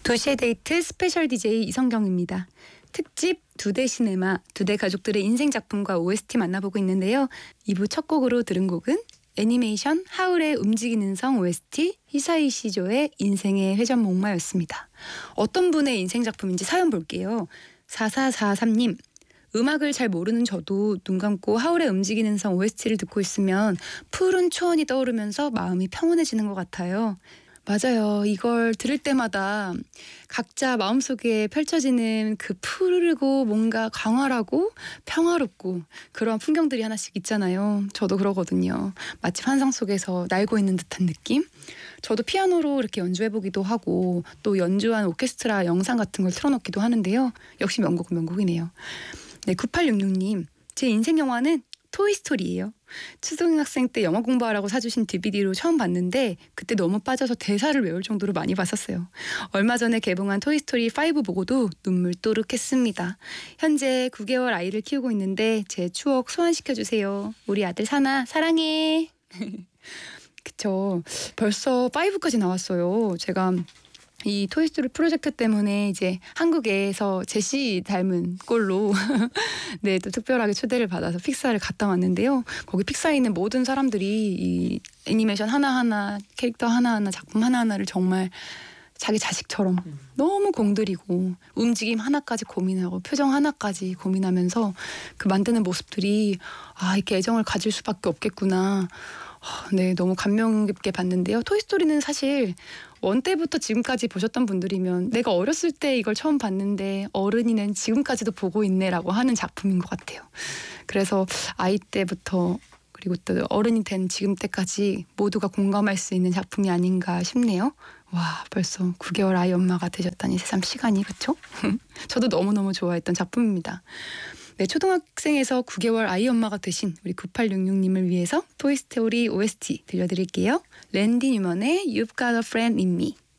도시의 데이트 스페셜 DJ 이성경입니다. 특집 2대 시네마, 2대 가족들의 인생 작품과 OST 만나보고 있는데요. 2부 첫 곡으로 들은 곡은 애니메이션 하울의 움직이는 성 OST 히사이 시조의 인생의 회전목마였습니다. 어떤 분의 인생 작품인지 사연 볼게요. 4443님, 음악을 잘 모르는 저도 눈 감고 하울의 움직이는 성 OST를 듣고 있으면 푸른 초원이 떠오르면서 마음이 평온해지는 것 같아요. 맞아요. 이걸 들을 때마다 각자 마음속에 펼쳐지는 그 푸르고 뭔가 광활하고 평화롭고 그런 풍경들이 하나씩 있잖아요. 저도 그러거든요. 마치 환상 속에서 날고 있는 듯한 느낌? 저도 피아노로 이렇게 연주해보기도 하고 또 연주한 오케스트라 영상 같은 걸 틀어놓기도 하는데요. 역시 명곡은 명곡이네요. 네, 9866님. 제 인생 영화는 토이스토리예요. 초등학생 때 영어 공부하라고 사주신 DVD로 처음 봤는데 그때 너무 빠져서 대사를 외울 정도로 많이 봤었어요. 얼마 전에 개봉한 토이스토리 5 보고도 눈물 또르했습니다. 현재 9개월 아이를 키우고 있는데 제 추억 소환시켜주세요. 우리 아들 사나 사랑해. 그쵸. 벌써 5까지 나왔어요. 제가 이 토이스토리 프로젝트 때문에 이제 한국에서 제시 닮은 꼴로 네, 또 특별하게 초대를 받아서 픽사를 갔다 왔는데요. 거기 픽사에 있는 모든 사람들이 이 애니메이션 하나하나, 캐릭터 하나하나, 작품 하나하나를 정말 자기 자식처럼 너무 공들이고 움직임 하나까지 고민하고 표정 하나까지 고민하면서 그 만드는 모습들이 이렇게 애정을 가질 수밖에 없겠구나. 네, 너무 감명 깊게 봤는데요. 토이스토리는 사실 1 때부터 지금까지 보셨던 분들이면 내가 어렸을 때 이걸 처음 봤는데 어른이는 지금까지도 보고 있네라고 하는 작품인 것 같아요. 그래서 아이 때부터 그리고 또 어른이 된 지금 때까지 모두가 공감할 수 있는 작품이 아닌가 싶네요. 와, 벌써 9개월 아이 엄마가 되셨다니 새삼 시간이, 그렇죠? 저도 너무너무 좋아했던 작품입니다. 네, 초등학생에서 9개월 아이 엄마가 되신 우리 9866님을 위해서 토이스토리 OST 들려드릴게요. 랜디 뉴먼의 You've Got a Friend in Me.